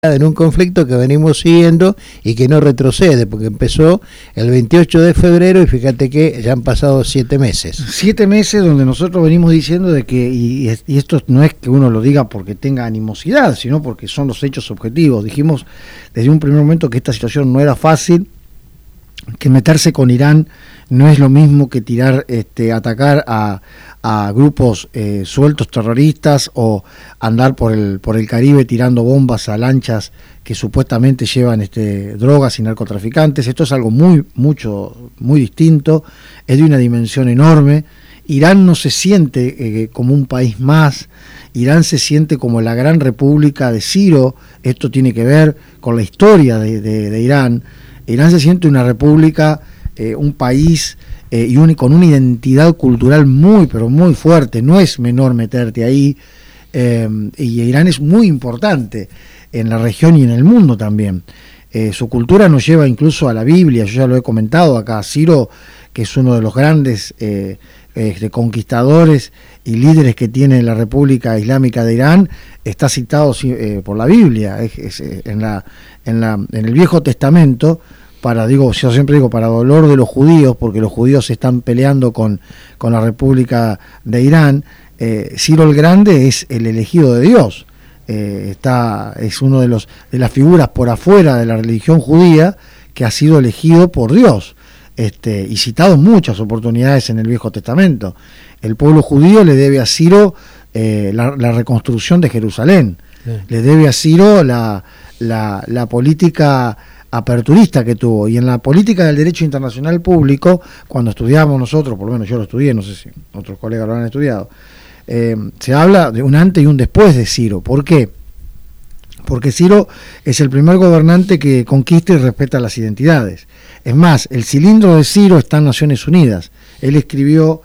en un conflicto que venimos siguiendo y que no retrocede, porque empezó el 28 de febrero y fíjate que ya han pasado 7 meses. 7 meses donde nosotros venimos diciendo de que, y esto no es que uno lo diga porque tenga animosidad, sino porque son los hechos objetivos. Dijimos desde un primer momento que esta situación no era fácil, que meterse con Irán no es lo mismo que atacar a grupos sueltos terroristas o andar por el Caribe tirando bombas a lanchas que supuestamente llevan drogas y narcotraficantes. Esto es algo muy distinto, es de una dimensión enorme. Irán no se siente como un país más, Irán se siente como la gran república de Ciro. Esto tiene que ver con la historia de Irán. Irán se siente una república, un país con una identidad cultural pero muy fuerte. No es menor meterte ahí, y Irán es muy importante en la región y en el mundo también. Su cultura nos lleva incluso a la Biblia. Yo ya lo he comentado acá. Ciro, que es uno de los grandes conquistadores y líderes que tiene la República Islámica de Irán, está citado por la Biblia, en el Viejo Testamento. Yo siempre digo, para dolor de los judíos, porque los judíos se están peleando con la República de Irán. Ciro el Grande es el elegido de Dios. Es uno de las figuras por afuera de la religión judía que ha sido elegido por Dios, y citado en muchas oportunidades en el Viejo Testamento. El pueblo judío le debe a Ciro la reconstrucción de Jerusalén, sí. Le debe a Ciro la política aperturista que tuvo, y en la política del derecho internacional público, cuando estudiamos nosotros, por lo menos yo lo estudié, no sé si otros colegas lo han estudiado, se habla de un antes y un después de Ciro. ¿Por qué? Porque Ciro es el primer gobernante que conquista y respeta las identidades. Es más, el cilindro de Ciro está en Naciones Unidas. Él escribió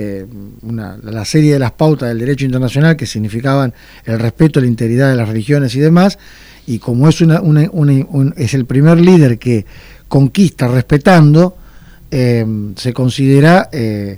la serie de las pautas del derecho internacional, que significaban el respeto a la integridad de las religiones y demás, y como es es el primer líder que conquista respetando, se considera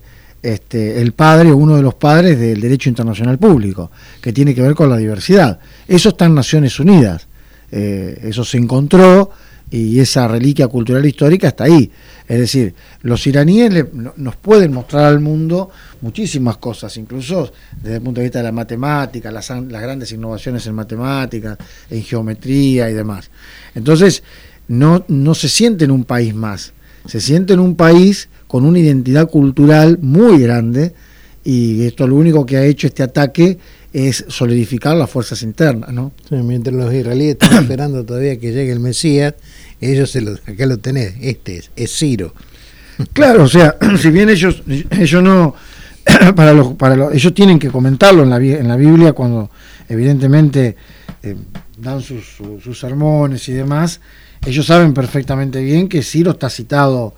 el padre o uno de los padres del derecho internacional público, que tiene que ver con la diversidad. Eso está en Naciones Unidas, eso se encontró, y esa reliquia cultural histórica está ahí. Es decir, los iraníes nos pueden mostrar al mundo muchísimas cosas, incluso desde el punto de vista de la matemática, las grandes innovaciones en matemáticas, en geometría y demás. Entonces, no se sienten un país más, se sienten un país con una identidad cultural muy grande, y esto lo único que ha hecho este ataque es solidificar las fuerzas internas, ¿no? Sí, mientras los israelíes están esperando todavía que llegue el Mesías, ellos acá lo tenés, es Ciro. Claro, o sea, si bien ellos no, ellos tienen que comentarlo en la Biblia cuando evidentemente dan sus sermones y demás. Elelos saben perfectamente bien que Ciro está citado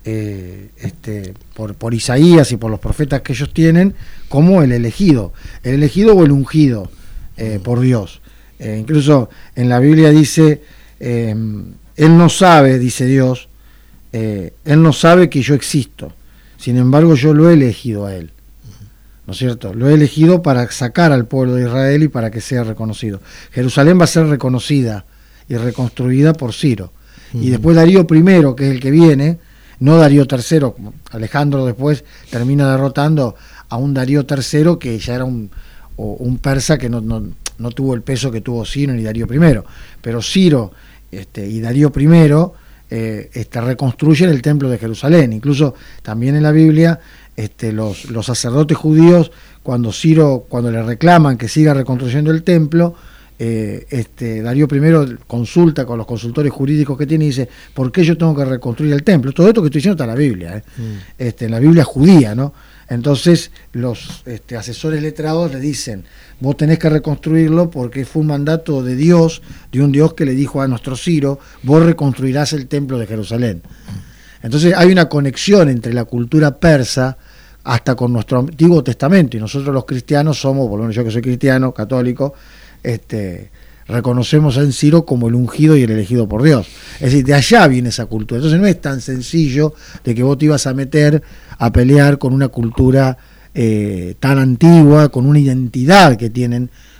por Isaías y por los profetas que ellos tienen como el elegido o el ungido por Dios. Incluso en la Biblia dice, él no sabe, dice Dios, él no sabe que yo existo, sin embargo yo lo he elegido a él, ¿no es cierto? Lo he elegido para sacar al pueblo de Israel y para que sea reconocido. Jerusalén va a ser reconocida y reconstruida por Ciro, y después Darío I, que es el que viene, no Darío III. Alejandro después termina derrotando a un Darío III que ya era un persa que no tuvo el peso que tuvo Ciro ni Darío I, pero Ciro y Darío I reconstruyen el templo de Jerusalén. Incluso también en la Biblia los sacerdotes judíos, cuando le reclaman que siga reconstruyendo el templo, Darío I consulta con los consultores jurídicos que tiene y dice, ¿por qué yo tengo que reconstruir el templo? Todo esto que estoy diciendo está en la Biblia, en la Biblia judía, ¿no? Entonces los asesores letrados le dicen, vos tenés que reconstruirlo porque fue un mandato de Dios, de un Dios que le dijo a nuestro Ciro, vos reconstruirás el templo de Jerusalén. Entonces hay una conexión entre la cultura persa hasta con nuestro Antiguo Testamento, y nosotros los cristianos somos, por lo menos yo que soy cristiano, católico, reconocemos a Ciro como el ungido y el elegido por Dios. Es decir, de allá viene esa cultura. Entonces no es tan sencillo de que vos te ibas a meter a pelear con una cultura tan antigua, con una identidad que tienen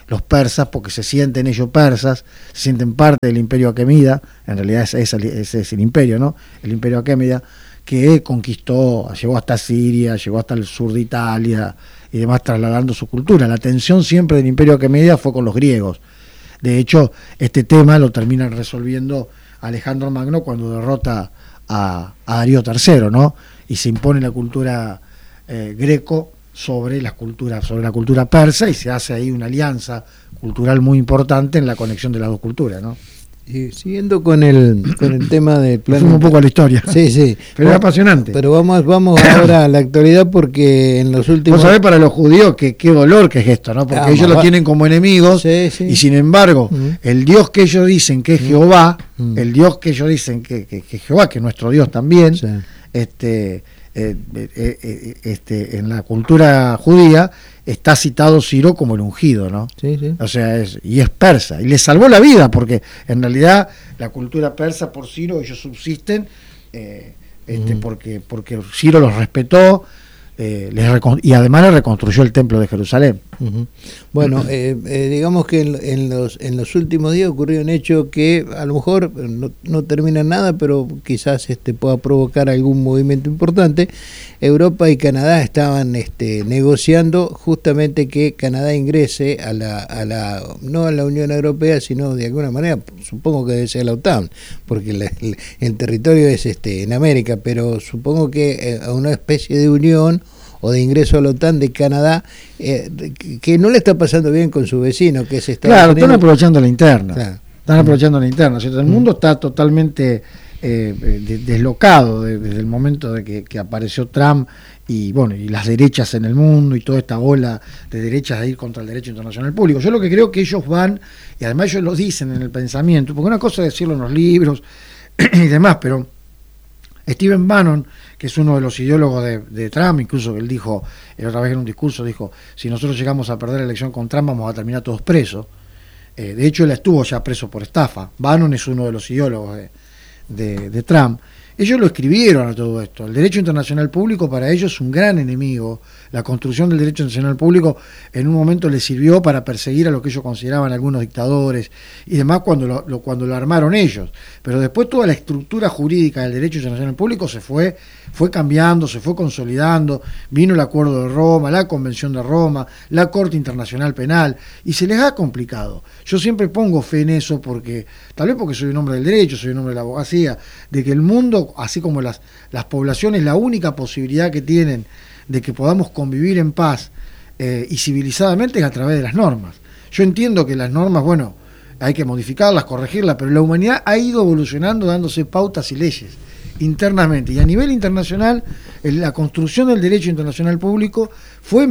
los persas, porque se sienten ellos persas, se sienten parte del imperio aquemida, en realidad ese es el imperio, ¿no? El imperio aquemida, que conquistó, llegó hasta Siria, llegó hasta el sur de Italia y demás, trasladando su cultura. La tensión siempre del imperio aquemida fue con los griegos. De hecho, este tema lo terminan resolviendo Alejandro Magno cuando derrota a Darío III, ¿no? Y se impone la cultura greco sobre la cultura persa, y se hace ahí una alianza cultural muy importante en la conexión de las dos culturas, ¿no? Y siguiendo con el tema del plan, un poco a la historia. Sí, pero es apasionante. Pero vamos ahora a la actualidad, porque en los últimos... Vos sabés, para los judíos qué dolor que es esto, ¿no? Porque ellos lo tienen como enemigos, y sin embargo, el Dios que ellos dicen que es Jehová, el Dios que ellos dicen que es Jehová, que es nuestro Dios también, en la cultura judía está citado Ciro como el ungido, ¿no? Sí. O sea, es persa, y le salvó la vida, porque en realidad la cultura persa, por Ciro, ellos subsisten, porque Ciro los respetó, y además le reconstruyó el templo de Jerusalén. Bueno, digamos que en los últimos días ocurrió un hecho que a lo mejor no termina en nada, pero quizás pueda provocar algún movimiento importante. Europa y Canadá estaban negociando justamente que Canadá ingrese no a la Unión Europea, sino de alguna manera, supongo que debe ser la OTAN, porque el territorio es en América, pero supongo que a una especie de unión o de ingreso a la OTAN de Canadá, que no le está pasando bien con su vecino, que es Estados Unidos. Están aprovechando la interna. Claro. Están aprovechando la interna. O sea, el mundo está totalmente deslocado desde el momento de que apareció Trump y las derechas en el mundo y toda esta ola de derechas de ir contra el derecho internacional público. Yo lo que creo que ellos van, y además ellos lo dicen en el pensamiento, porque una cosa es decirlo en los libros y demás, pero Stephen Bannon, que es uno de los ideólogos de Trump, incluso él dijo, otra vez en un discurso, dijo, si nosotros llegamos a perder la elección con Trump vamos a terminar todos presos. De hecho, él estuvo ya preso por estafa. Bannon es uno de los ideólogos de Trump. Ellos lo escribieron a todo esto. El derecho internacional público para ellos es un gran enemigo. La construcción del derecho internacional público en un momento les sirvió para perseguir a lo que ellos consideraban algunos dictadores y demás cuando lo armaron ellos. Pero después toda la estructura jurídica del derecho internacional público fue cambiando, se fue consolidando. Vino el Acuerdo de Roma, la Convención de Roma, la Corte Internacional Penal, y se les ha complicado. Yo siempre pongo fe en eso, porque tal vez porque soy un hombre del derecho, soy un hombre de la abogacía, de que el mundo, así como las poblaciones, la única posibilidad que tienen de que podamos convivir en paz y civilizadamente es a través de las normas. Yo entiendo que las normas, hay que modificarlas, corregirlas, pero la humanidad ha ido evolucionando, dándose pautas y leyes internamente, y a nivel internacional la construcción del derecho internacional público fue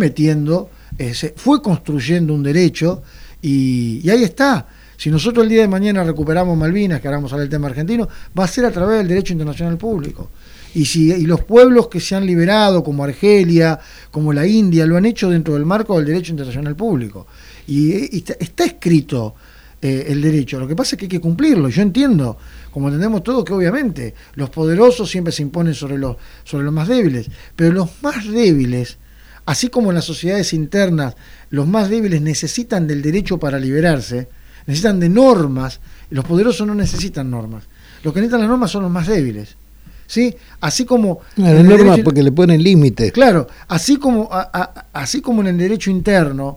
fue construyendo un derecho, y ahí está. Si nosotros el día de mañana recuperamos Malvinas, que ahora vamos a hablar del tema argentino, va a ser a través del derecho internacional público. Y los pueblos que se han liberado, como Argelia, como la India, lo han hecho dentro del marco del derecho internacional público. Y está escrito el derecho. Lo que pasa es que hay que cumplirlo. Yo entiendo, como entendemos todos, que obviamente los poderosos siempre se imponen sobre los más débiles, pero los más débiles, así como en las sociedades internas, los más débiles necesitan del derecho para liberarse, necesitan de normas. Los poderosos no necesitan normas. Los que necesitan las normas son los más débiles. ¿Sí? Así como las normas, porque le ponen límites. Claro, así como en el derecho interno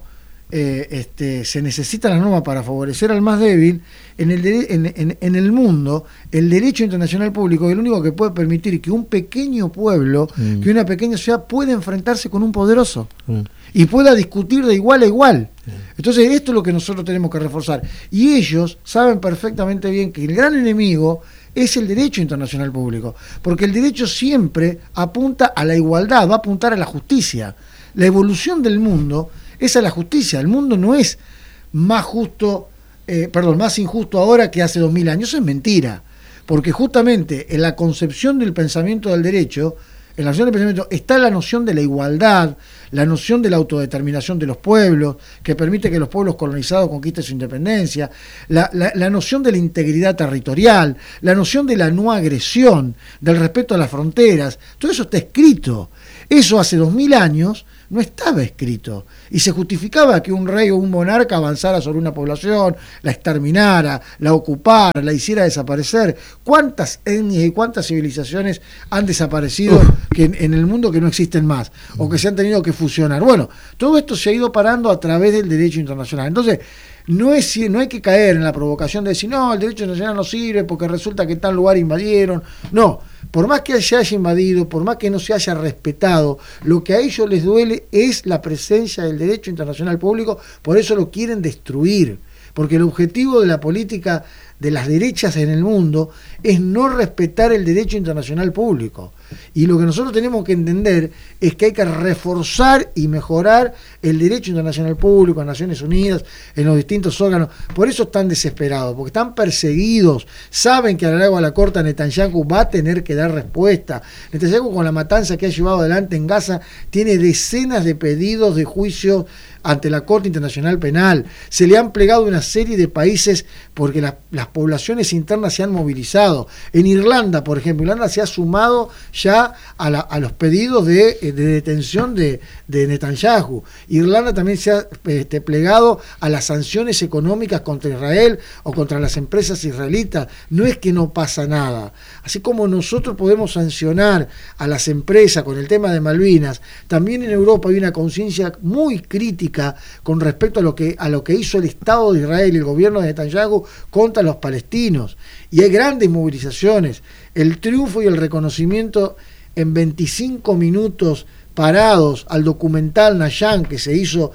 se necesita la norma para favorecer al más débil, en el mundo el derecho internacional público es el único que puede permitir que un pequeño pueblo, que una pequeña ciudad pueda enfrentarse con un poderoso y pueda discutir de igual a igual. Entonces esto es lo que nosotros tenemos que reforzar, y ellos saben perfectamente bien que el gran enemigo es el derecho internacional público, porque el derecho siempre apunta a la igualdad, va a apuntar a la justicia. La evolución del mundo es a la justicia. El mundo no es más injusto ahora que hace 2000 años. Eso es mentira, porque justamente en la concepción del pensamiento del derecho, en la noción del pensamiento, está la noción de la igualdad, la noción de la autodeterminación de los pueblos, que permite que los pueblos colonizados conquisten su independencia, la noción de la integridad territorial, la noción de la no agresión, del respeto a las fronteras. Todo eso está escrito. Eso hace 2000 años no estaba escrito. Y se justificaba que un rey o un monarca avanzara sobre una población, la exterminara, la ocupara, la hiciera desaparecer. ¿Cuántas etnias y cuántas civilizaciones han desaparecido que en el mundo que no existen más? O que se han tenido que fusionar. Bueno, todo esto se ha ido parando a través del derecho internacional. Entonces, no hay que caer en la provocación de decir, no, el derecho internacional no sirve porque resulta que tal lugar invadieron. No, por más que se haya invadido, por más que no se haya respetado, lo que a ellos les duele es la presencia del derecho internacional público, por eso lo quieren destruir. Porque el objetivo de la política de las derechas en el mundo es no respetar el derecho internacional público. Y lo que nosotros tenemos que entender es que hay que reforzar y mejorar el derecho internacional público en Naciones Unidas, en los distintos órganos. Por eso están desesperados, porque están perseguidos, saben que a la larga o a la corta Netanyahu va a tener que dar respuesta. Netanyahu, con la matanza que ha llevado adelante en Gaza, tiene decenas de pedidos de juicio ante la Corte Internacional Penal. Se le han plegado una serie de países porque las poblaciones internas se han movilizado. En Irlanda, por ejemplo, Irlanda se ha sumado ya a los pedidos de detención de Netanyahu. Irlanda también se ha plegado a las sanciones económicas contra Israel o contra las empresas israelitas. No es que no pasa nada. Así como nosotros podemos sancionar a las empresas con el tema de Malvinas, también en Europa hay una conciencia muy crítica con respecto a lo que hizo el Estado de Israel y el gobierno de Netanyahu contra los palestinos. Y hay grandes movilizaciones. El triunfo y el reconocimiento en 25 minutos parados al documental Nayan que se hizo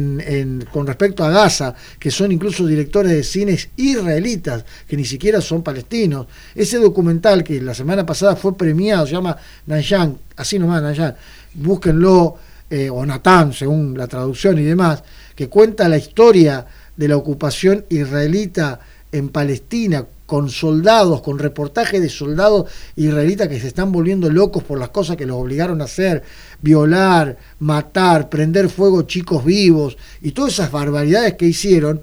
con respecto a Gaza, que son incluso directores de cines israelitas, que ni siquiera son palestinos. Ese documental que la semana pasada fue premiado, se llama Nayan, así nomás Nayan, búsquenlo, o Natán, según la traducción y demás, que cuenta la historia de la ocupación israelita en Palestina, con soldados, con reportajes de soldados israelitas que se están volviendo locos por las cosas que los obligaron a hacer, violar, matar, prender fuego chicos vivos, y todas esas barbaridades que hicieron,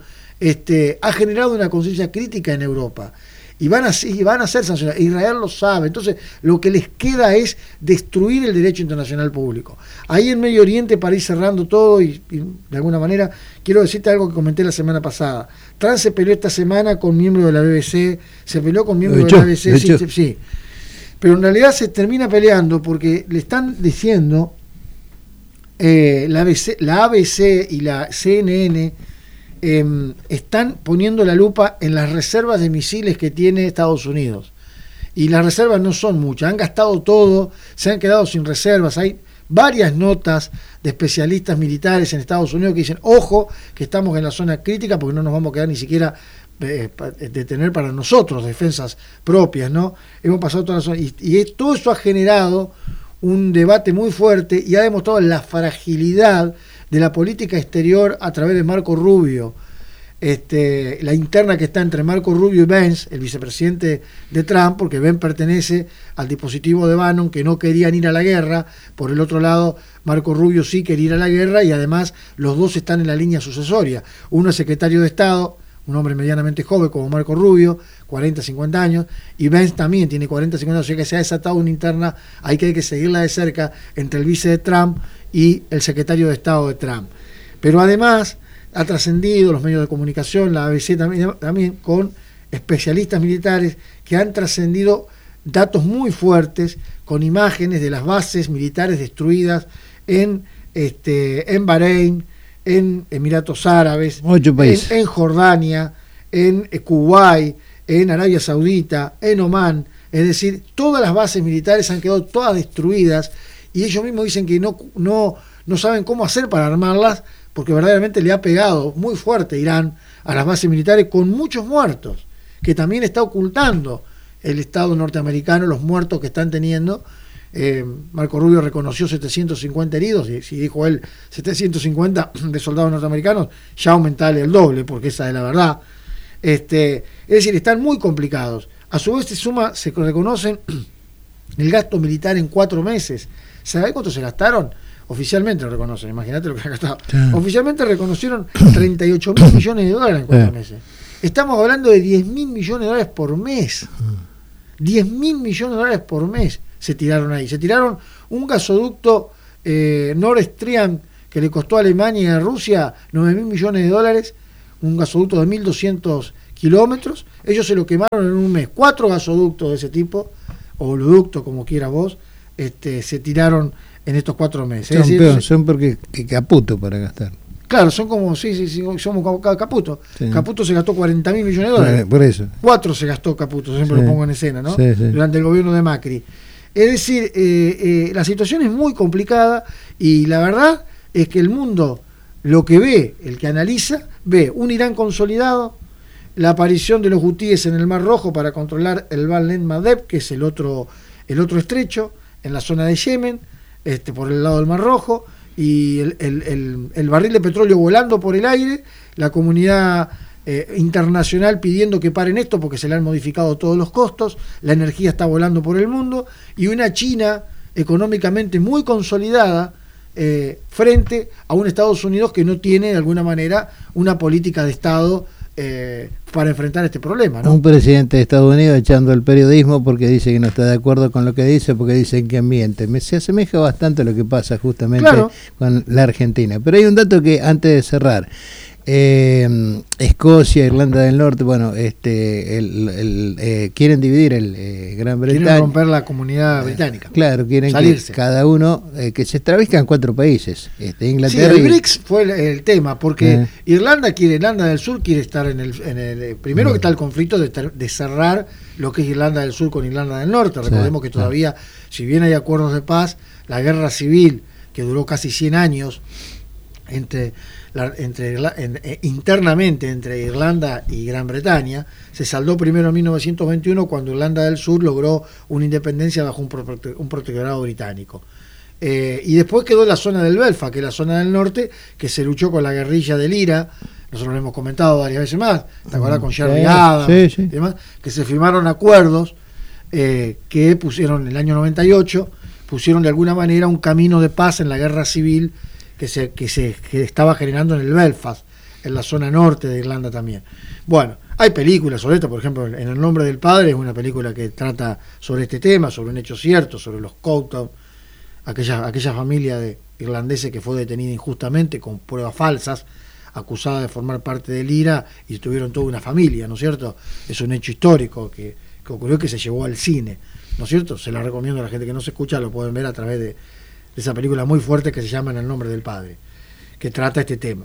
ha generado una conciencia crítica en Europa. Y van a ser sancionados. Israel lo sabe. Entonces, lo que les queda es destruir el derecho internacional público. Ahí en Medio Oriente, para ir cerrando todo, y de alguna manera, quiero decirte algo que comenté la semana pasada. Trump se peleó esta semana con miembros de la BBC, se peleó con miembros de la BBC, sí. Pero en realidad se termina peleando porque le están diciendo, la ABC y la CNN, están poniendo la lupa en las reservas de misiles que tiene Estados Unidos, y las reservas no son muchas, han gastado todo, se han quedado sin reservas. Hay varias notas de especialistas militares en Estados Unidos que dicen, ojo, que estamos en la zona crítica porque no nos vamos a quedar ni siquiera de tener para nosotros defensas propias, ¿no? Hemos pasado toda la zona, y todo eso ha generado un debate muy fuerte y ha demostrado la fragilidad de la política exterior a través de Marco Rubio. La interna que está entre Marco Rubio y Vance, el vicepresidente de Trump, porque Vance pertenece al dispositivo de Bannon, que no querían ir a la guerra. Por el otro lado, Marco Rubio sí quería ir a la guerra, y además los dos están en la línea sucesoria. Uno es secretario de Estado, un hombre medianamente joven como Marco Rubio, 40, 50 años, y Vance también tiene 40, 50 años, o sea que se ha desatado una interna, hay que seguirla de cerca, entre el vice de Trump y el secretario de Estado de Trump. Pero además ha trascendido los medios de comunicación, la ABC también con especialistas militares que han trascendido datos muy fuertes con imágenes de las bases militares destruidas en Bahrein, en Emiratos Árabes, en Jordania, en Kuwait, en Arabia Saudita, en Omán. Es decir, todas las bases militares han quedado todas destruidas, y ellos mismos dicen que no saben cómo hacer para armarlas, porque verdaderamente le ha pegado muy fuerte Irán a las bases militares, con muchos muertos, que también está ocultando el Estado norteamericano los muertos que están teniendo. Marco Rubio reconoció 750 heridos, y si dijo él 750 de soldados norteamericanos, ya aumentarle el doble, porque esa es la verdad. Es decir, están muy complicados. A su vez se reconocen el gasto militar en 4 meses. ¿Sabe cuánto se gastaron? Oficialmente lo reconocen, imagínate lo que han gastado. Oficialmente reconocieron 38.000 millones de dólares en 4 meses. Estamos hablando de 10.000 millones de dólares por mes. 10.000 millones de dólares por mes se tiraron ahí. Se tiraron un gasoducto Nord Stream, que le costó a Alemania y a Rusia 9.000 millones de dólares, un gasoducto de 1.200 kilómetros. Ellos se lo quemaron en un mes. 4 gasoductos de ese tipo, o oleoductos, como quieras vos, se tiraron en estos 4 meses. Son porque Caputo para gastar. Claro, son como, somos como Caputo. Sí. Caputo se gastó 40.000 millones de dólares. Por eso. 4 se gastó Caputo, siempre lo pongo en escena, ¿no? Durante el gobierno de Macri. Es decir, la situación es muy complicada y la verdad es que el mundo, lo que ve, el que analiza, ve un Irán consolidado, la aparición de los hutíes en el Mar Rojo para controlar el Bab el-Mandeb, que es el otro estrecho, en la zona de Yemen, por el lado del Mar Rojo, y el barril de petróleo volando por el aire, la comunidad internacional pidiendo que paren esto porque se le han modificado todos los costos, la energía está volando por el mundo, y una China económicamente muy consolidada frente a un Estados Unidos que no tiene de alguna manera una política de Estado para enfrentar este problema, ¿no? Un presidente de Estados Unidos echando el periodismo porque dice que no está de acuerdo con lo que dice, porque dicen que miente. Se asemeja bastante a lo que pasa justamente con la Argentina. Pero hay un dato que antes de cerrar. Escocia, Irlanda del Norte, bueno, quieren dividir el Gran Bretaña. Quieren romper la comunidad británica. Claro, quieren salirse. Que cada uno, que se extraviscan 4 países. Inglaterra. Sí, el BRICS fue el tema, porque Irlanda del Sur quiere estar en el primero que está el conflicto de cerrar lo que es Irlanda del Sur con Irlanda del Norte. Recordemos que todavía, si bien hay acuerdos de paz, la guerra civil, que duró casi 100 años, internamente entre Irlanda y Gran Bretaña, se saldó primero en 1921 cuando Irlanda del Sur logró una independencia bajo un protectorado británico. Y después quedó la zona del Belfast, que es la zona del norte, que se luchó con la guerrilla del IRA. Nosotros lo hemos comentado varias veces más, ¿te acordás? Con Jerry Adams y demás, que se firmaron acuerdos que pusieron en el año 98, pusieron de alguna manera un camino de paz en la guerra civil que estaba generando en el Belfast, en la zona norte de Irlanda también. Bueno, hay películas sobre esto, por ejemplo, En el nombre del padre es una película que trata sobre este tema, sobre un hecho cierto, sobre los Coughton, aquella familia de irlandeses que fue detenida injustamente con pruebas falsas, acusada de formar parte del IRA, y tuvieron toda una familia, ¿no es cierto? Es un hecho histórico que ocurrió, que se llevó al cine, ¿no es cierto? Se la recomiendo a la gente que no se escucha, lo pueden ver a través de esa película muy fuerte que se llama En el nombre del padre, que trata este tema.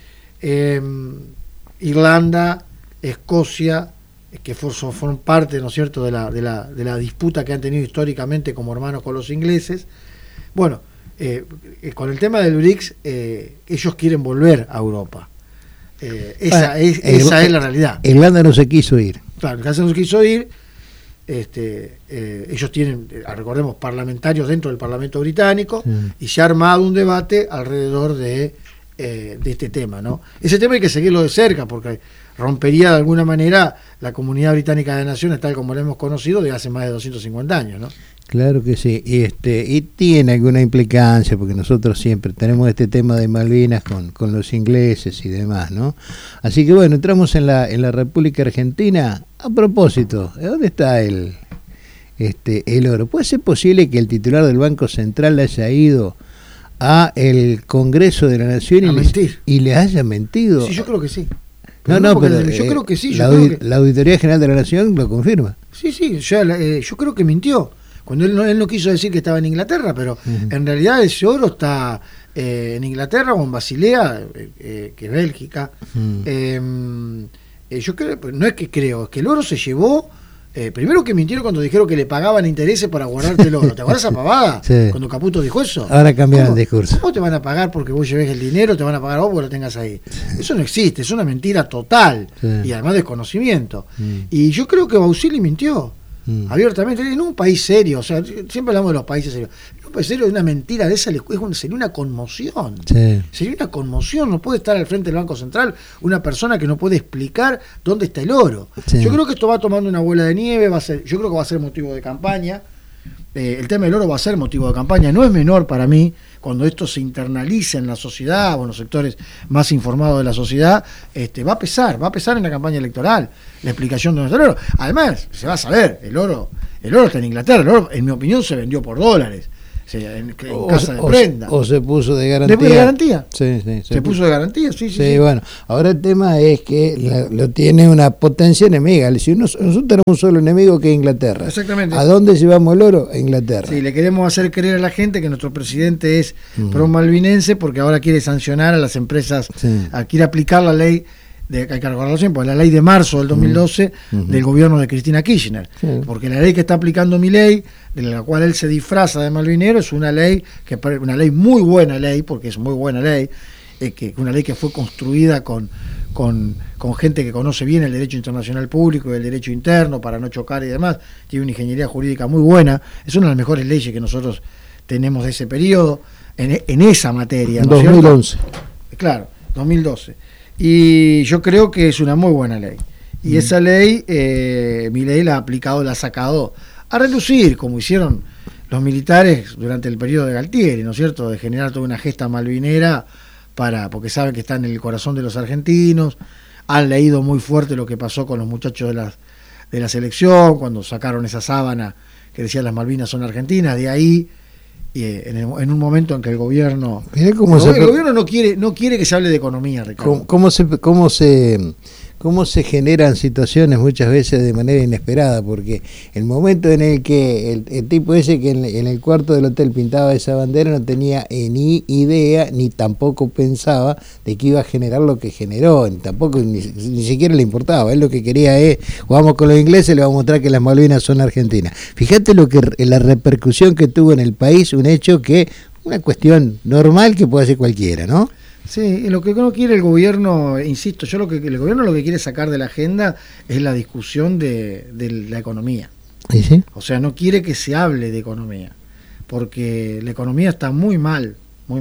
Irlanda, Escocia, que fueron parte, ¿no es cierto?, de la disputa que han tenido históricamente como hermanos con los ingleses. Bueno, con el tema del BRICS, ellos quieren volver a Europa. Esa es la realidad. Irlanda no se quiso ir. Claro, Irlanda no se quiso ir. Ellos tienen, recordemos, parlamentarios dentro del Parlamento británico, y se ha armado un debate alrededor de este tema, ¿no? Ese tema hay que seguirlo de cerca porque rompería de alguna manera la comunidad británica de naciones tal como la hemos conocido de hace más de 250 años, ¿no? Claro que sí, y tiene alguna implicancia porque nosotros siempre tenemos este tema de Malvinas con los ingleses y demás, ¿no? Así que bueno, entramos en la República Argentina. A propósito, ¿dónde está el oro? ¿Puede ser posible que el titular del Banco Central haya ido a el Congreso de la Nación y le haya mentido? Sí, yo creo que sí. Pero yo creo que sí. La Auditoría General de la Nación lo confirma. Sí, yo creo que mintió. Cuando él no quiso decir que estaba en Inglaterra, pero en realidad ese oro está en Inglaterra o en Basilea, que es Bélgica. Yo creo, no es que el oro se llevó. Primero que mintieron cuando dijeron que le pagaban intereses para guardarte el oro. ¿Te acuerdas esa pavada? Sí. Cuando Caputo dijo eso. Ahora cambiaron el discurso. ¿Cómo te van a pagar porque vos lleves el dinero? Te van a pagar vos porque lo tengas ahí. Eso no existe, es una mentira total. Y además desconocimiento. Y yo creo que Bausili mintió. Abiertamente, en un país serio, o sea, siempre hablamos de los países serios. En un país serio, una mentira de esa sería una conmoción. Sí. Sería una conmoción. No puede estar al frente del Banco Central una persona que no puede explicar dónde está el oro. Sí. Yo creo que esto va tomando una bola de nieve, yo creo que va a ser motivo de campaña. El tema del oro va a ser motivo de campaña. No es menor para mí cuando esto se internaliza en la sociedad o en los sectores más informados de la sociedad, va a pesar en la campaña electoral la explicación de dónde está el oro. Además, se va a saber, el oro está en Inglaterra, el oro, en mi opinión, se vendió por dólares. en casa de prenda. O se puso de garantía. ¿De garantía? Sí, se puso de garantía, sí. Bueno, ahora el tema es que lo tiene una potencia enemiga. Si nosotros tenemos un solo enemigo que es Inglaterra. Exactamente. ¿A dónde llevamos el oro? A Inglaterra. Sí, le queremos hacer creer a la gente que nuestro presidente es pro-malvinense porque ahora quiere sancionar a las empresas, quiere aplicar la ley, hay que recordarlo siempre, la ley de marzo del 2012 del gobierno de Cristina Kirchner, porque la ley que está aplicando Milei, de la cual él se disfraza de malvinero, es una ley muy buena ley, porque es muy buena ley, una ley que fue construida con gente que conoce bien el derecho internacional público y el derecho interno para no chocar y demás, tiene una ingeniería jurídica muy buena, es una de las mejores leyes que nosotros tenemos de ese periodo, en esa materia, ¿no? 2011. Claro, 2012. Y yo creo que es una muy buena ley. Y esa ley, Milei la ha aplicado, la ha sacado a relucir, como hicieron los militares durante el periodo de Galtieri, ¿no es cierto?, de generar toda una gesta malvinera, porque saben que está en el corazón de los argentinos. Han leído muy fuerte lo que pasó con los muchachos de la selección, cuando sacaron esa sábana que decía las Malvinas son argentinas, de ahí... en un momento en que el gobierno no quiere que se hable de economía, Ricardo. ¿Cómo se generan situaciones muchas veces de manera inesperada? Porque el momento en el que el tipo ese que en el cuarto del hotel pintaba esa bandera no tenía ni idea ni tampoco pensaba de que iba a generar lo que generó, ni siquiera le importaba. Él lo que quería es, jugamos con los ingleses, le vamos a mostrar que las Malvinas son argentinas. Fíjate la repercusión que tuvo en el país, un hecho que, una cuestión normal que puede hacer cualquiera, ¿no? Sí, lo que no quiere el gobierno, insisto, el gobierno lo que quiere sacar de la agenda es la discusión de la economía. ¿Sí? O sea, no quiere que se hable de economía, porque la economía está muy mal,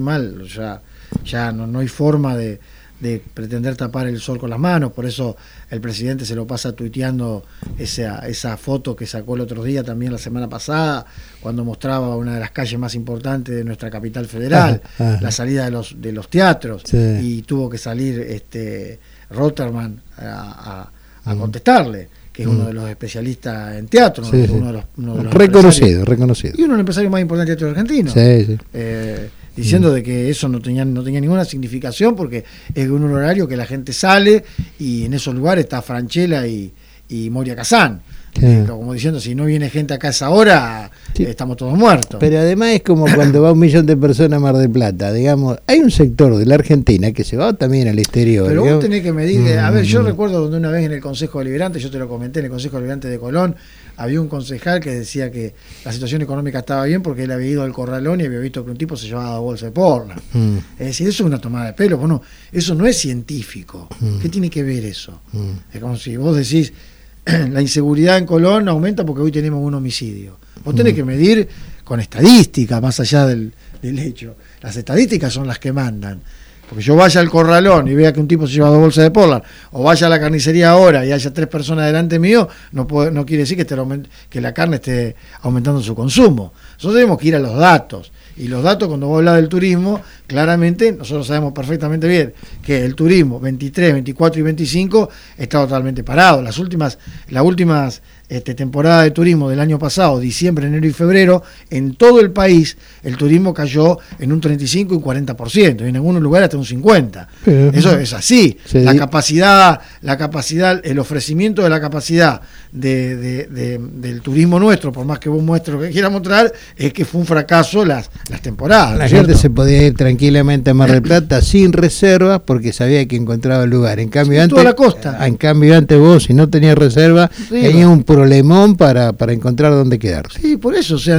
ya no hay forma de pretender tapar el sol con las manos. Por eso el presidente se lo pasa tuiteando esa foto que sacó el otro día, también la semana pasada, cuando mostraba una de las calles más importantes de nuestra capital federal, la salida de los teatros, y tuvo que salir Rotterman a contestarle, que es uno de los especialistas en teatro, uno de los reconocido. Y uno de los empresarios más importantes de teatro argentino. Diciendo de que eso no tenía ninguna significación, porque es un horario que la gente sale y en esos lugares está Franchella y Moria Kazán. Como diciendo, si no viene gente acá a esa hora, estamos todos muertos. Pero además es como cuando va 1 millón de personas a Mar del Plata, digamos, hay un sector de la Argentina que se va también al exterior. Pero vos tenés que medir, a ver, yo recuerdo donde una vez en el Consejo Deliberante, yo te lo comenté, en el Consejo Deliberante de Colón, había un concejal que decía que la situación económica estaba bien porque él había ido al Corralón y había visto que un tipo se llevaba 2 bolsas de porla. Es decir, eso es una tomada de pelo. Bueno, eso no es científico. ¿Qué tiene que ver eso? Es como si vos decís, la inseguridad en Colón aumenta porque hoy tenemos un homicidio. Vos tenés que medir con estadística, más allá del hecho. Las estadísticas son las que mandan. Porque yo vaya al Corralón y vea que un tipo se lleva 2 bolsas de porla, o vaya a la carnicería ahora y haya 3 personas delante mío, no quiere decir que la carne esté aumentando su consumo. Nosotros tenemos que ir a los datos. Y los datos, cuando vos hablas del turismo, claramente nosotros sabemos perfectamente bien que el turismo 23, 24 y 25 está totalmente parado. Las últimas temporada de turismo del año pasado, diciembre, enero y febrero, en todo el país el turismo cayó en un 35 y un 40%, y en algunos lugares hasta un 50%. Eso es así. La capacidad, el ofrecimiento de la capacidad del turismo nuestro, por más que vos muestres lo que quieras mostrar, es que fue un fracaso las temporadas. La gente se podía ir tranquilamente a Mar del Plata sin reserva porque sabía que encontraba el lugar. En cambio, toda la costa. En cambio, antes vos, si no tenías reserva, tenías un problemón para encontrar dónde quedarse. Sí, por eso, o sea,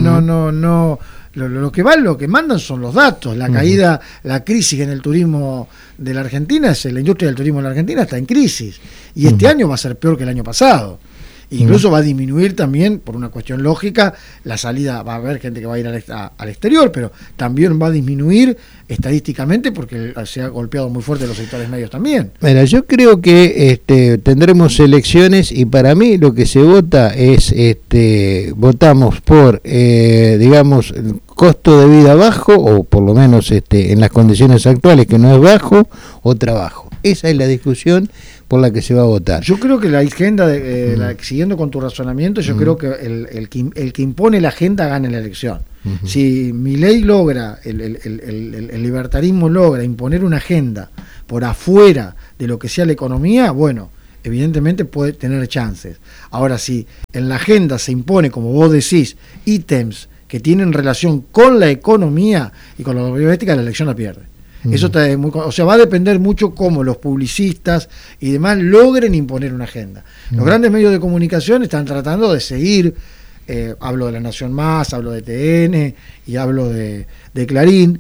lo que mandan son los datos. La caída, la crisis en el turismo de la Argentina, la industria del turismo de la Argentina está en crisis, y este año va a ser peor que el año pasado. Incluso va a disminuir también, por una cuestión lógica, la salida. Va a haber gente que va a ir al exterior, pero también va a disminuir estadísticamente porque se ha golpeado muy fuerte los sectores medios también. Mira, yo creo que tendremos elecciones, y para mí lo que se vota es, votamos por, digamos, costo de vida bajo, o por lo menos en las condiciones actuales que no es bajo, o trabajo. esa es la discusión por la que se va a votar. Yo creo que la agenda, siguiendo con tu razonamiento, yo creo que el que impone la agenda gana la elección. Si Milei logra, el libertarismo logra imponer una agenda por afuera de lo que sea la economía, bueno, evidentemente puede tener chances. Ahora, si en la agenda se impone, como vos decís, ítems que tienen relación con la economía y con la doméstica, la elección la pierde. Eso está o sea, va a depender mucho cómo los publicistas y demás logren imponer una agenda. Los grandes medios de comunicación están tratando de seguir, hablo de La Nación Más, hablo de TN y hablo de Clarín,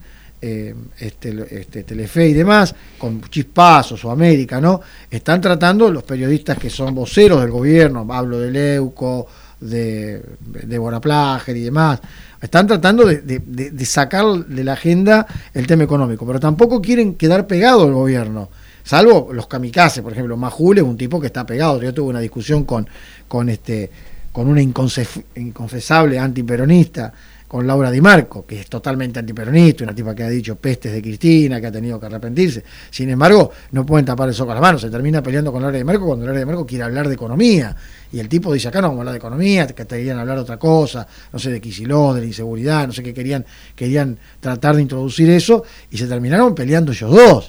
Telefe y demás, con chispazos o América, ¿no? Están tratando los periodistas que son voceros del gobierno, hablo de Leuco, de Débora Plager y demás, están tratando de sacar de la agenda el tema económico, pero tampoco quieren quedar pegados al gobierno, salvo los kamikazes, por ejemplo. Majul es un tipo que está pegado. Yo tuve una discusión con una inconfesable antiperonista, con Laura Di Marco, que es totalmente antiperonista, una tipa que ha dicho pestes de Cristina, que ha tenido que arrepentirse. Sin embargo, no pueden tapar el sol con las manos. Se termina peleando con Laura Di Marco cuando Laura Di Marco quiere hablar de economía. Y el tipo dice, acá no vamos a hablar de economía, que te querían hablar otra cosa, no sé, de Kicillof, de la inseguridad, no sé qué querían tratar de introducir eso, y se terminaron peleando ellos dos.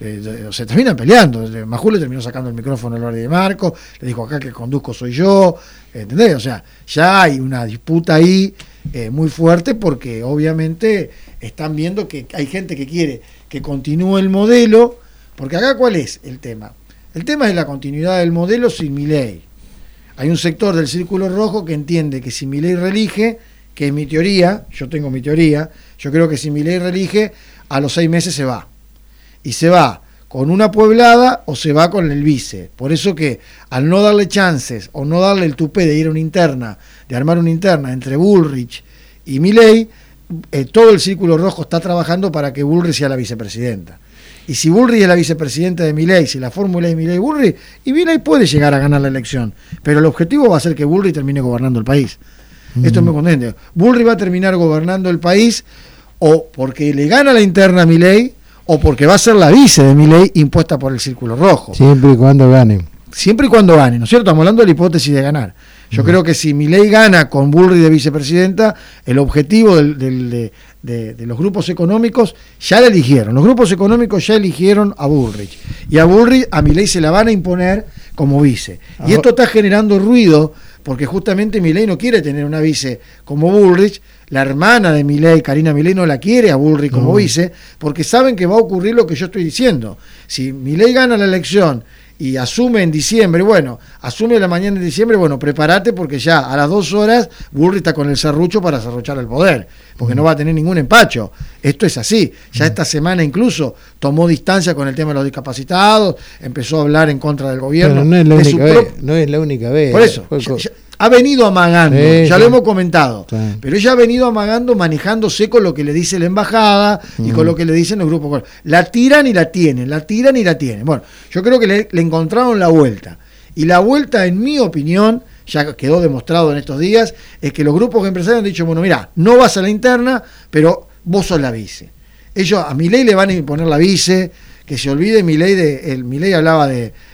Se terminan peleando. Majul le terminó sacando el micrófono a Laura Di Marco, le dijo, acá que conduzco soy yo, ¿entendés? O sea, ya hay una disputa ahí muy fuerte, porque obviamente están viendo que hay gente que quiere que continúe el modelo, porque acá ¿cuál es el tema? El tema es la continuidad del modelo sin Milei. Hay un sector del Círculo Rojo que entiende que si Milei reelige, que es mi teoría, yo tengo mi teoría, yo creo que si Milei reelige, a los 6 meses se va. Y se va con una pueblada o se va con el vice. Por eso que al no darle chances o no darle el tupé de ir a una interna, de armar una interna entre Bullrich y Milei, todo el Círculo Rojo está trabajando para que Bullrich sea la vicepresidenta. Y si Bullrich es la vicepresidenta de Milei, si la fórmula es Milei-Bullrich, y Milei puede llegar a ganar la elección, pero el objetivo va a ser que Bullrich termine gobernando el país. Esto es muy contento. Bullrich va a terminar gobernando el país o porque le gana la interna a Milei, o porque va a ser la vice de Milei impuesta por el Círculo Rojo. Siempre y cuando gane. Siempre y cuando gane, ¿no es cierto? Estamos hablando de la hipótesis de ganar. Yo creo que si Milei gana con Bullrich de vicepresidenta, el objetivo de los grupos económicos ya la eligieron. Los grupos económicos ya eligieron a Bullrich. Y a Bullrich, a Milei se la van a imponer como vice. Y esto está generando ruido, porque justamente Milei no quiere tener una vice como Bullrich. La hermana de Milei, Karina Milei, no la quiere a Bullrich como vice, porque saben que va a ocurrir lo que yo estoy diciendo. Si Milei gana la elección y asume en diciembre, bueno, asume la mañana de diciembre, bueno, prepárate, porque ya a las 2 horas Bullrich está con el serrucho para serruchar el poder, porque no va a tener ningún empacho. Esto es así. Ya esta semana incluso tomó distancia con el tema de los discapacitados, empezó a hablar en contra del gobierno. Pero no es la única vez, no es la única vez. Por eso, ha venido amagando, ya lo hemos comentado, pero ella ha venido amagando, manejándose con lo que le dice la embajada y con lo que le dicen los grupos. La tiran y la tienen, la tiran y la tienen. Bueno, yo creo que le encontraron la vuelta. Y la vuelta, en mi opinión, ya quedó demostrado en estos días, es que los grupos empresarios han dicho, bueno, mira, no vas a la interna, pero vos sos la vice. Ellos a Milei le van a imponer la vice, que se olvide Milei, Milei hablaba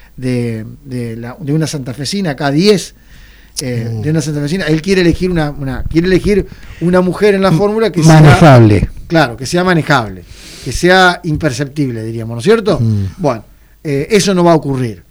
de una santafesina, acá 10, de una santafesina. Él quiere elegir una mujer en la fórmula que manejable. Sea, claro, que sea manejable, que sea imperceptible, diríamos, ¿no es cierto? Bueno, eso no va a ocurrir.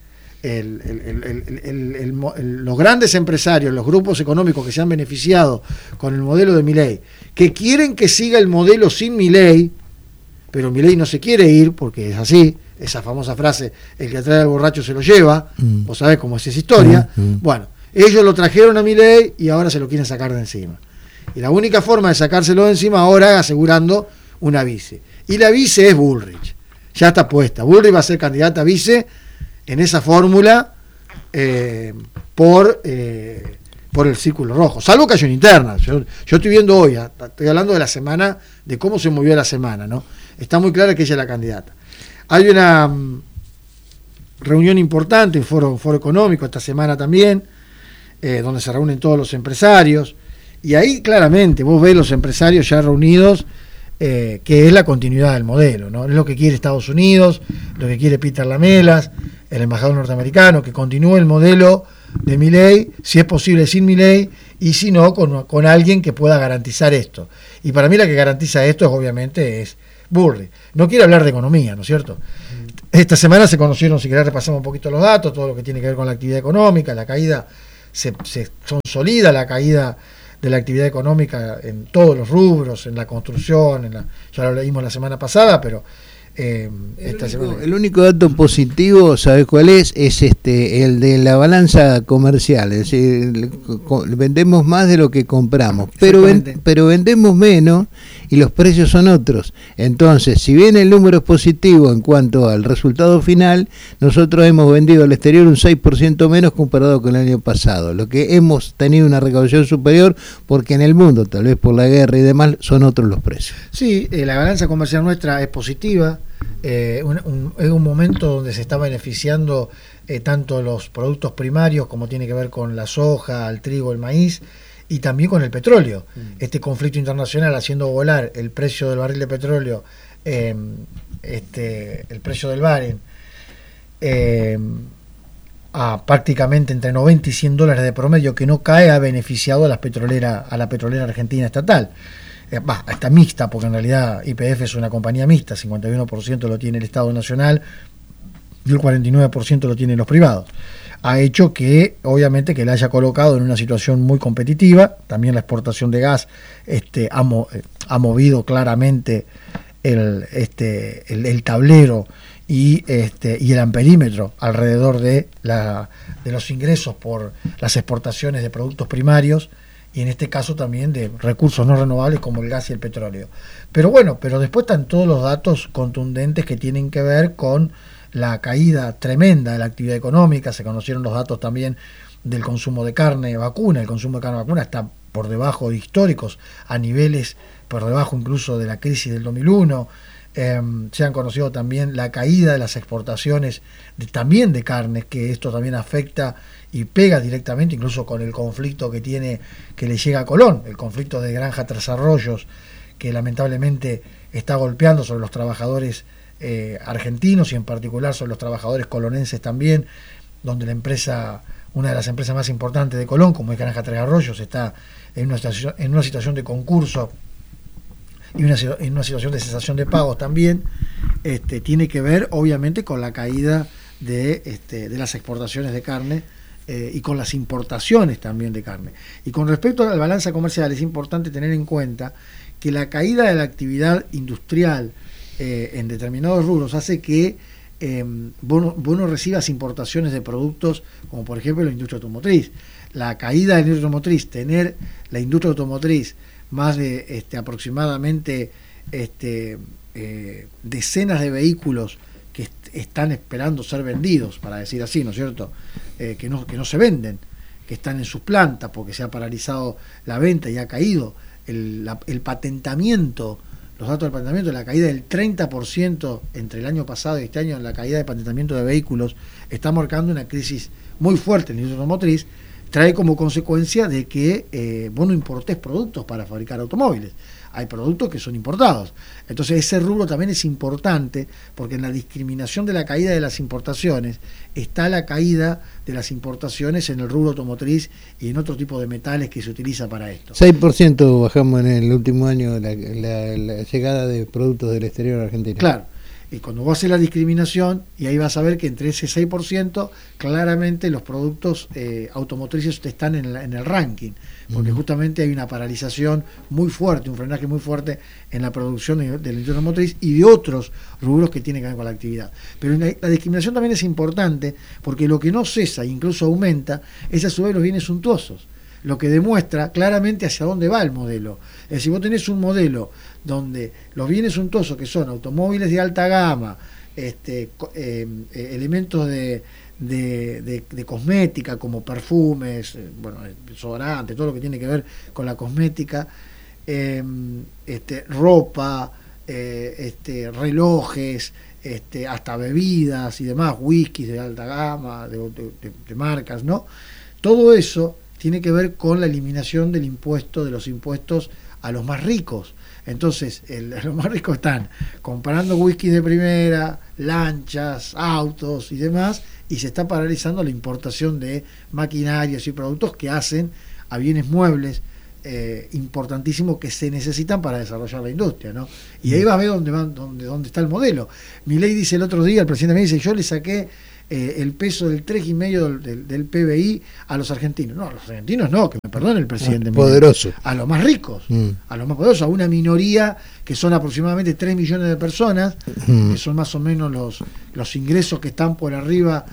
Los grandes empresarios, los grupos económicos que se han beneficiado con el modelo de Milei, que quieren que siga el modelo sin Milei, pero Milei no se quiere ir, porque es así, esa famosa frase, el que atrae al borracho se lo lleva, vos sabés cómo es esa historia. Bueno, ellos lo trajeron a Milei y ahora se lo quieren sacar de encima. Y la única forma de sacárselo de encima ahora es asegurando una vice. Y la vice es Bullrich. Ya está puesta. Bullrich va a ser candidata a vice en esa fórmula por el Círculo Rojo. Salvo que haya una interna. Yo estoy viendo hoy, estoy hablando de la semana, de cómo se movió la semana, ¿no? Está muy clara que ella es la candidata. Hay una reunión importante, un foro económico esta semana también, donde se reúnen todos los empresarios, y ahí claramente vos ves los empresarios ya reunidos que es la continuidad del modelo, ¿no? Es lo que quiere Estados Unidos, lo que quiere Peter Lamelas, el embajador norteamericano, que continúe el modelo de Milei, si es posible sin Milei, y si no, con alguien que pueda garantizar esto. Y para mí la que garantiza esto obviamente es Burri. No quiero hablar de economía, ¿no es cierto? Esta semana se conocieron, si querés repasamos un poquito los datos, todo lo que tiene que ver con la actividad económica, la caída se consolida, la caída de la actividad económica en todos los rubros, en la construcción, ya lo leímos la semana pasada, pero el único dato positivo, ¿sabes cuál es? Es el de la balanza comercial, es decir, vendemos más de lo que compramos, pero vendemos menos y los precios son otros. Entonces, si bien el número es positivo en cuanto al resultado final, nosotros hemos vendido al exterior un 6% menos comparado con el año pasado, lo que hemos tenido una recaudación superior porque en el mundo, tal vez por la guerra y demás, son otros los precios. Sí, la balanza comercial nuestra es positiva. Es un momento donde se está beneficiando tanto los productos primarios como tiene que ver con la soja, el trigo, el maíz y también con el petróleo. Este conflicto internacional haciendo volar el precio del barril de petróleo, el precio del barril a prácticamente entre 90 y 100 dólares de promedio, que no cae, ha beneficiado a la petrolera argentina estatal. Está mixta, porque en realidad YPF es una compañía mixta, 51% lo tiene el Estado Nacional y el 49% lo tienen los privados. Ha hecho que, obviamente, que la haya colocado en una situación muy competitiva. También la exportación de gas ha movido claramente el tablero y el amperímetro alrededor de los ingresos por las exportaciones de productos primarios, y en este caso también de recursos no renovables como el gas y el petróleo. Pero después están todos los datos contundentes que tienen que ver con la caída tremenda de la actividad económica. Se conocieron los datos también del consumo de carne vacuna. El consumo de carne vacuna está por debajo de históricos, a niveles por debajo incluso de la crisis del 2001. Se han conocido también la caída de las exportaciones también de carnes, que esto también afecta y pega directamente incluso con el conflicto que le llega a Colón, el conflicto de Granja Tres Arroyos, que lamentablemente está golpeando sobre los trabajadores argentinos y en particular sobre los trabajadores colonenses también, donde una de las empresas más importantes de Colón, como es Granja Tres Arroyos, está en una situación de concurso y en una situación de cesación de pagos también. Tiene que ver obviamente con la caída de las exportaciones de carne y con las importaciones también de carne. Y con respecto a la balanza comercial, es importante tener en cuenta que la caída de la actividad industrial en determinados rubros hace que vos no recibas importaciones de productos como por ejemplo la industria automotriz. La caída de la industria automotriz, tener la industria automotriz más de aproximadamente decenas de vehículos que están esperando ser vendidos, para decir así, ¿no es cierto? Que no se venden, que están en sus plantas porque se ha paralizado la venta y ha caído el patentamiento, los datos del patentamiento, la caída del 30% entre el año pasado y este año en la caída de patentamiento de vehículos, está marcando una crisis muy fuerte en la industria automotriz. Trae como consecuencia de que vos no importés productos para fabricar automóviles. Hay productos que son importados. Entonces ese rubro también es importante, porque en la discriminación de la caída de las importaciones está la caída de las importaciones en el rubro automotriz y en otro tipo de metales que se utiliza para esto. 6% bajamos en el último año la llegada de productos del exterior a Argentina. Claro. Y cuando vos haces la discriminación, y ahí vas a ver que entre ese 6%, claramente los productos automotrices están en el ranking, porque justamente hay una paralización muy fuerte, un frenaje muy fuerte en la producción de la industria automotriz y de otros rubros que tienen que ver con la actividad. Pero la discriminación también es importante, porque lo que no cesa e incluso aumenta es a su vez los bienes suntuosos, lo que demuestra claramente hacia dónde va el modelo. Es decir, vos tenés un modelo donde los bienes suntuosos, que son automóviles de alta gama, elementos de cosmética como perfumes, desodorante, todo lo que tiene que ver con la cosmética, ropa, relojes, hasta bebidas y demás, whiskies de alta gama, de marcas, ¿no? Todo eso tiene que ver con la eliminación del impuesto, de los impuestos a los más ricos. Entonces, los más ricos están comprando whisky de primera, lanchas, autos y demás, y se está paralizando la importación de maquinarias y productos que hacen a bienes muebles importantísimos que se necesitan para desarrollar la industria, ¿no? Y ahí va a ver dónde está el modelo. Milei dice el otro día, el presidente me dice, yo le saqué el peso del 3,5 del PBI a los argentinos. No, a los argentinos no, que me perdone el presidente. Poderoso. A los más ricos, a los más poderosos, a una minoría que son aproximadamente 3 millones de personas, que son más o menos los ingresos que están por arriba,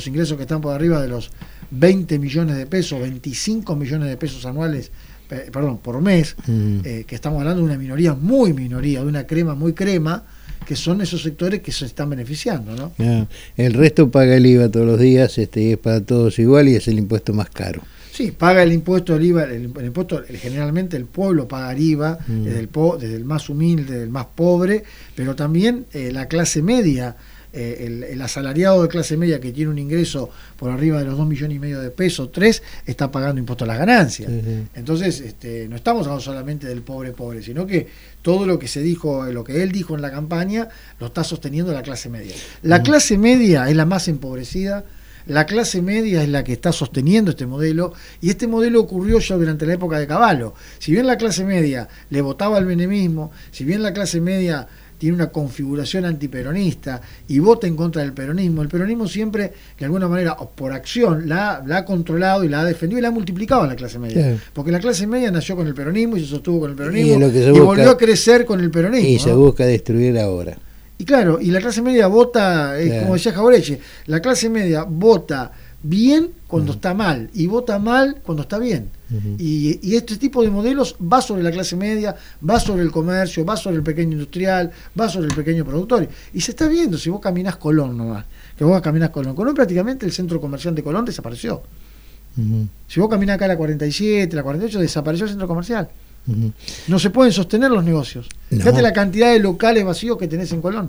de los 20 millones de pesos, 25 millones de pesos anuales, por mes, que estamos hablando de una minoría, de una crema muy crema, que son esos sectores que se están beneficiando, ¿no? El resto paga el IVA todos los días, y es para todos igual y es el impuesto más caro. Sí, paga el impuesto del IVA, el impuesto, generalmente el pueblo paga el IVA, desde el más humilde, del más pobre, pero también la clase media, el asalariado de clase media que tiene un ingreso por arriba de los 2,5 millones de pesos, 3, está pagando impuesto a las ganancias. Entonces, no estamos hablando solamente del pobre, sino que todo lo que se dijo, lo que él dijo en la campaña, lo está sosteniendo la clase media. La clase media es la más empobrecida. La clase media es la que está sosteniendo este modelo, y este modelo ocurrió ya durante la época de Cavallo. Si bien la clase media le votaba al menemismo, si bien la clase media tiene una configuración antiperonista y vota en contra del peronismo, el peronismo siempre, de alguna manera, o por acción, la ha controlado y la ha defendido y la ha multiplicado a la clase media. Sí. Porque la clase media nació con el peronismo y se sostuvo con el peronismo y volvió a crecer con el peronismo. Y se busca destruir ahora. Y claro, y la clase media vota, como decía Jauretche, la clase media vota bien cuando está mal y vota mal cuando está bien. Y este tipo de modelos va sobre la clase media, va sobre el comercio, va sobre el pequeño industrial, va sobre el pequeño productor. Y se está viendo, si vos caminás Colón nomás, Colón prácticamente el centro comercial de Colón desapareció. Si vos caminás acá la 47, la 48, desapareció el centro comercial. No se pueden sostener los negocios. Fíjate la cantidad de locales vacíos que tenés en Colón.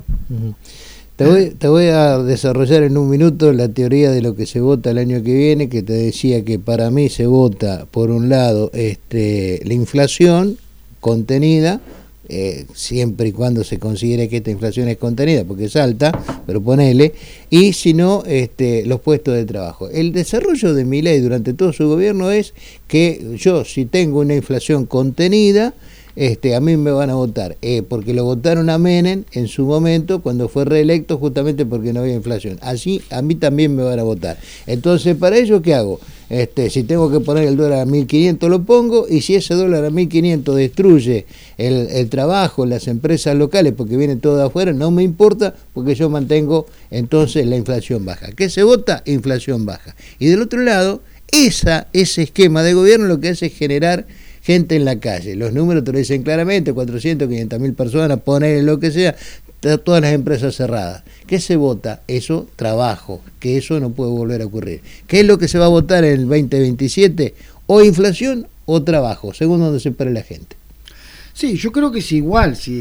Te voy a desarrollar en un minuto la teoría de lo que se vota el año que viene, que te decía que para mí se vota, por un lado, la inflación contenida, siempre y cuando se considere que esta inflación es contenida, porque es alta, pero ponele, y si no, los puestos de trabajo. El desarrollo de Milei durante todo su gobierno es que yo, si tengo una inflación contenida, a mí me van a votar, porque lo votaron a Menem en su momento cuando fue reelecto, justamente porque no había inflación. Así a mí también me van a votar. Entonces, ¿para ello qué hago? Si tengo que poner el dólar a 1.500 lo pongo, y si ese dólar a 1.500 destruye el trabajo, las empresas locales, porque viene todo de afuera, no me importa, porque yo mantengo entonces la inflación baja. ¿Qué se vota? Inflación baja. Y del otro lado, ese esquema de gobierno lo que hace es generar gente en la calle. Los números te lo dicen claramente: 400, 500.000 personas, poner lo que sea, todas las empresas cerradas. ¿Qué se vota? Eso, trabajo, que eso no puede volver a ocurrir. ¿Qué es lo que se va a votar en el 2027? O inflación o trabajo, según donde se pare la gente. Sí, yo creo que es igual. Si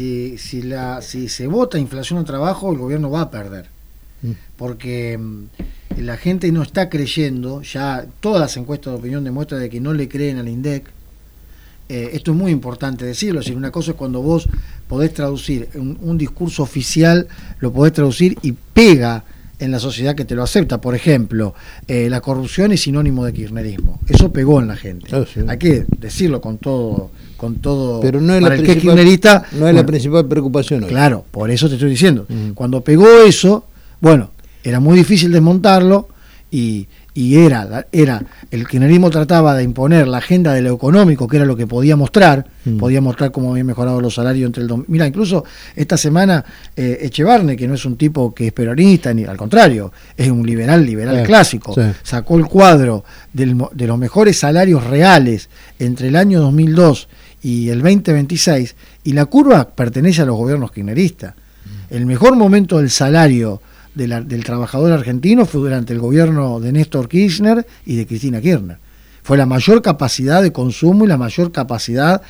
se vota inflación o trabajo, el gobierno va a perder. Porque la gente no está creyendo, ya todas las encuestas de opinión demuestran de que no le creen al INDEC. Esto es muy importante decirlo. Es decir, una cosa es cuando vos podés traducir un discurso oficial, lo podés traducir y pega en la sociedad que te lo acepta. Por ejemplo, la corrupción es sinónimo de kirchnerismo. Eso pegó en la gente. Sí. Hay que decirlo con todo. Pero no es para el que es kirchnerista, no es la principal preocupación hoy. Claro, por eso te estoy diciendo. Cuando pegó eso, bueno, era muy difícil desmontarlo, y era el kirchnerismo trataba de imponer la agenda de lo económico, que era lo que podía mostrar cómo habían mejorado los salarios entre el... Mira, incluso esta semana Echevarne, que no es un tipo que es peronista, ni al contrario, es un liberal clásico, sacó el cuadro de los mejores salarios reales entre el año 2002 y el 2026, y la curva pertenece a los gobiernos kirchneristas. El mejor momento del salario del trabajador argentino fue durante el gobierno de Néstor Kirchner y de Cristina Kirchner. Fue la mayor capacidad de consumo y la mayor capacidad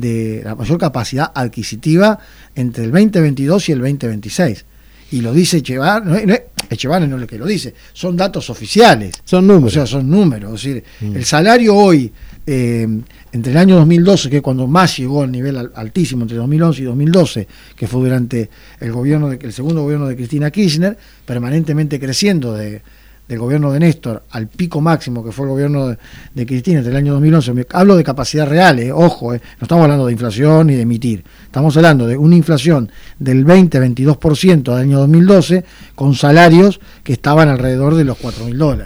adquisitiva entre el 2022 y el 2026. Y lo dice Echevarne, Echevarne no es lo que lo dice, son datos oficiales. Son números. O sea, son números. Es decir, el salario hoy entre el año 2012, que es cuando más llegó al nivel altísimo, entre 2011 y 2012, que fue durante el segundo gobierno de Cristina Kirchner, permanentemente creciendo del gobierno de Néstor al pico máximo que fue el gobierno de Cristina entre el año 2011, hablo de capacidad real, ojo, no estamos hablando de inflación ni de emitir, estamos hablando de una inflación del 20-22% del año 2012 con salarios que estaban alrededor de los $4.000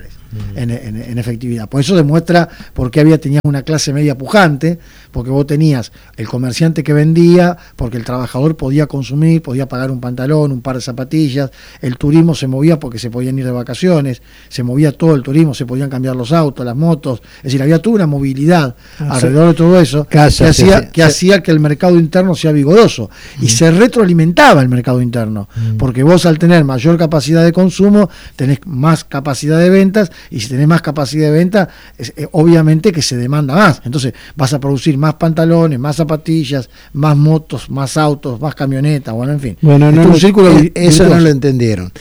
en efectividad. Por eso demuestra por qué tenías una clase media pujante, porque vos tenías el comerciante que vendía, porque el trabajador podía consumir, podía pagar un pantalón, un par de zapatillas, el turismo se movía porque se podían ir de vacaciones, se movía todo el turismo, se podían cambiar los autos, las motos, es decir, había toda una movilidad alrededor de todo eso que hacía que el mercado interno sea vigoroso y se retroalimentaba el mercado interno, porque vos al tener mayor capacidad de consumo tenés más capacidad de ventas, y si tenés más capacidad de venta, obviamente que se demanda más. Entonces vas a producir más pantalones, más zapatillas, más motos, más autos, más camionetas, bueno, en fin. Bueno, eso no lo entendieron.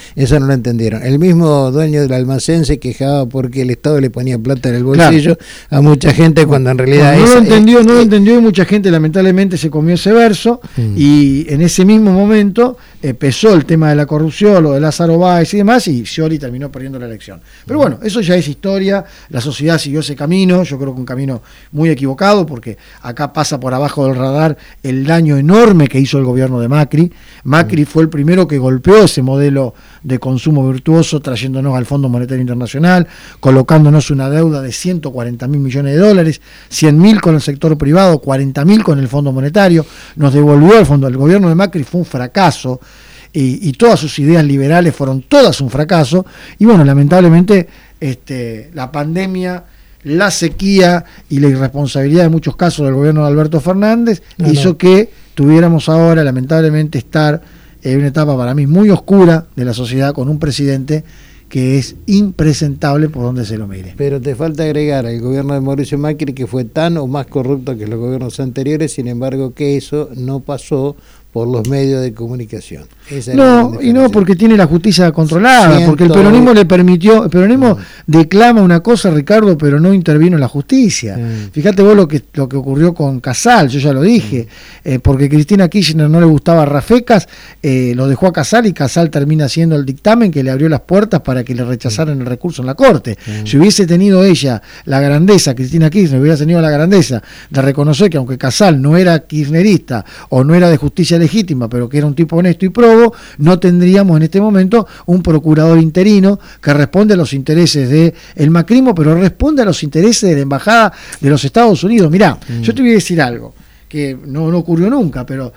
El mismo dueño del almacén se quejaba porque el Estado le ponía plata en el bolsillo a mucha gente cuando en realidad no lo entendió y mucha gente lamentablemente se comió ese verso y en ese mismo momento pesó el tema de la corrupción, lo de Lázaro Báez y demás, y Scioli terminó perdiendo la elección. Pero bueno, eso ya es historia, la sociedad siguió ese camino, yo creo que un camino muy equivocado, porque acá pasa por abajo del radar el daño enorme que hizo el gobierno de Macri. Macri fue el primero que golpeó ese modelo de consumo virtuoso, trayéndonos al Fondo Monetario Internacional, colocándonos una deuda de $140.000 millones, 100.000 con el sector privado, 40.000 con el Fondo Monetario, nos devolvió el fondo. El gobierno de Macri fue un fracaso, y todas sus ideas liberales fueron todas un fracaso, y bueno, lamentablemente la pandemia, la sequía y la irresponsabilidad de muchos casos del gobierno de Alberto Fernández hizo que tuviéramos ahora lamentablemente estar en una etapa para mí muy oscura de la sociedad, con un presidente que es impresentable por donde se lo mire. Pero te falta agregar al gobierno de Mauricio Macri, que fue tan o más corrupto que los gobiernos anteriores, sin embargo que eso no pasó por los medios de comunicación. No, porque tiene la justicia controlada, porque el peronismo le permitió, el peronismo declama una cosa, Ricardo, pero no intervino en la justicia. Fíjate vos lo que ocurrió con Casal, yo ya lo dije, porque Cristina Kirchner no le gustaba Rafecas, lo dejó a Casal y Casal termina haciendo el dictamen que le abrió las puertas para que le rechazaran el recurso en la Corte. Si hubiese tenido ella la grandeza, Cristina Kirchner hubiera tenido la grandeza de reconocer que aunque Casal no era kirchnerista o no era de justicia legítima, pero que era un tipo honesto y probo, no tendríamos en este momento un procurador interino que responde a los intereses del macrismo, pero responde a los intereses de la embajada de los Estados Unidos. Mirá, yo te voy a decir algo que no ocurrió nunca, pero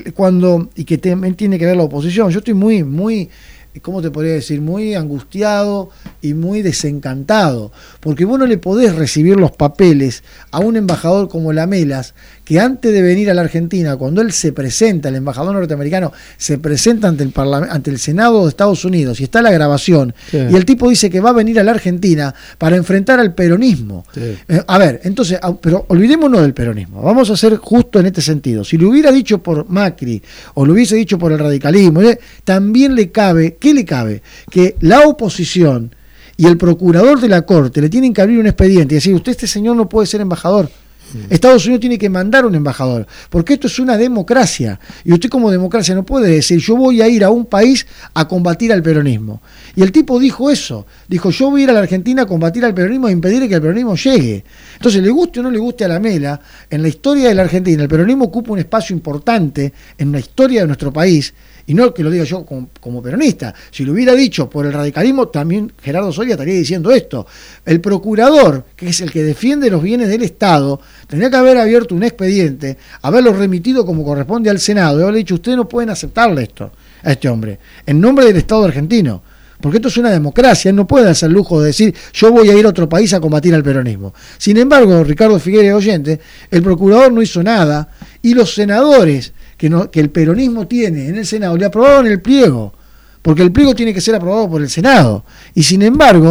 que también tiene que ver la oposición. Yo estoy muy ¿cómo te podría decir? Muy angustiado y muy desencantado, porque vos no le podés recibir los papeles a un embajador como Lamelas, que antes de venir a la Argentina, cuando él se presenta, el embajador norteamericano se presenta ante el Senado de Estados Unidos, y está la grabación, y el tipo dice que va a venir a la Argentina para enfrentar al peronismo. A ver, entonces, pero olvidémonos del peronismo, vamos a ser justos en este sentido. Si lo hubiera dicho por Macri, o lo hubiese dicho por el radicalismo, también le cabe, ¿qué le cabe? Que la oposición y el procurador de la Corte le tienen que abrir un expediente y decir, este señor no puede ser embajador. Estados Unidos tiene que mandar un embajador, porque esto es una democracia, y usted como democracia no puede decir, yo voy a ir a un país a combatir al peronismo. Y el tipo dijo eso, dijo, yo voy a ir a la Argentina a combatir al peronismo e impedir que el peronismo llegue. Entonces, le guste o no le guste a Lamela, en la historia de la Argentina el peronismo ocupa un espacio importante en la historia de nuestro país, y no que lo diga yo como peronista. Si lo hubiera dicho por el radicalismo, también Gerardo Soria estaría diciendo esto. El procurador, que es el que defiende los bienes del Estado, tendría que haber abierto un expediente, haberlo remitido como corresponde al Senado, y haberle dicho, ustedes no pueden aceptarle esto a este hombre, en nombre del Estado argentino. Porque esto es una democracia, él no puede hacer lujo de decir, yo voy a ir a otro país a combatir al peronismo. Sin embargo, Ricardo Figueres oyente, el procurador no hizo nada, y los senadores que el peronismo tiene en el Senado le aprobaron el pliego, porque el pliego tiene que ser aprobado por el Senado, y sin embargo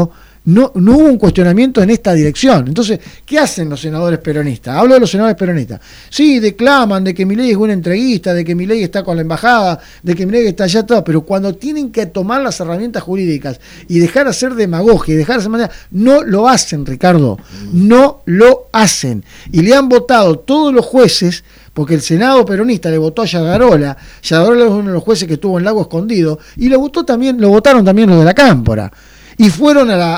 no hubo un cuestionamiento en esta dirección. Entonces, ¿qué hacen los senadores peronistas? Hablo de los senadores peronistas. Sí, declaman de que Milei es buen entreguista, de que Milei está con la embajada, de que Milei está allá, todo, pero cuando tienen que tomar las herramientas jurídicas y dejar de hacer demagogia y dejar de hacer manera, no lo hacen, Ricardo, no lo hacen. Y le han votado todos los jueces, porque el Senado peronista le votó a Yadarola. Yadarola es uno de los jueces que estuvo en Lago Escondido, y lo votaron también los de la Cámpora. Y fueron a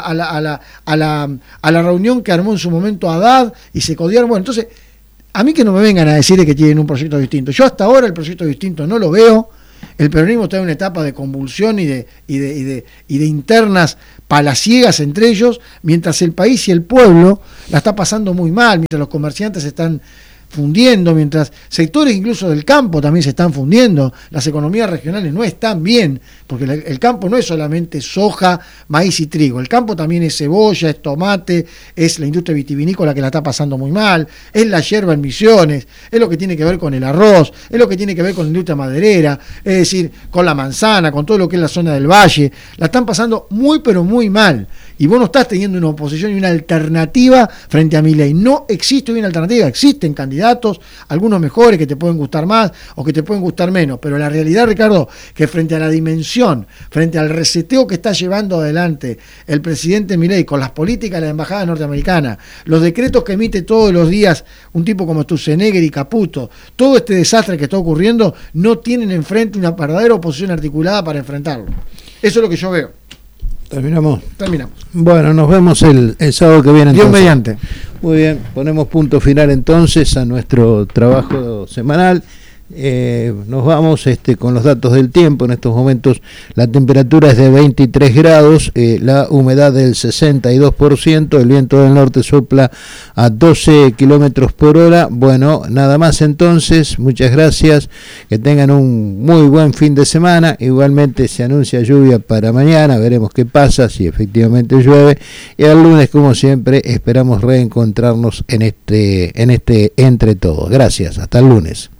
la reunión que armó en su momento Haddad y se codiaron. Bueno, entonces, a mí que no me vengan a decir que tienen un proyecto distinto. Yo hasta ahora el proyecto distinto no lo veo. El peronismo está en una etapa de convulsión y de internas palaciegas entre ellos, mientras el país y el pueblo la está pasando muy mal, mientras los comerciantes están fundiendo, mientras sectores incluso del campo también se están fundiendo, las economías regionales no están bien, porque el campo no es solamente soja, maíz y trigo, el campo también es cebolla, es tomate, es la industria vitivinícola que la está pasando muy mal, es la yerba en Misiones, es lo que tiene que ver con el arroz, es lo que tiene que ver con la industria maderera, es decir, con la manzana, con todo lo que es la zona del valle, la están pasando muy pero muy mal, y vos no estás teniendo una oposición y una alternativa frente a Milei. No existe una alternativa, existen candidatos, algunos mejores que te pueden gustar más o que te pueden gustar menos, pero la realidad, Ricardo, que frente a la dimensión, frente al reseteo que está llevando adelante el presidente Milei con las políticas de la embajada norteamericana, los decretos que emite todos los días un tipo como Sturzenegger y Caputo, todo este desastre que está ocurriendo, no tienen enfrente una verdadera oposición articulada para enfrentarlo. Eso es lo que yo veo. ¿Terminamos? Terminamos. Bueno, nos vemos el sábado que viene. Dios mediante. Muy bien, ponemos punto final entonces a nuestro trabajo semanal. Nos vamos con los datos del tiempo. En estos momentos la temperatura es de 23 grados, la humedad del 62%, el viento del norte sopla a 12 kilómetros por hora. Bueno, nada más entonces, muchas gracias, que tengan un muy buen fin de semana. Igualmente se anuncia lluvia para mañana, veremos qué pasa, si efectivamente llueve, y el lunes, como siempre, esperamos reencontrarnos en este Entre Todos. Gracias, hasta el lunes.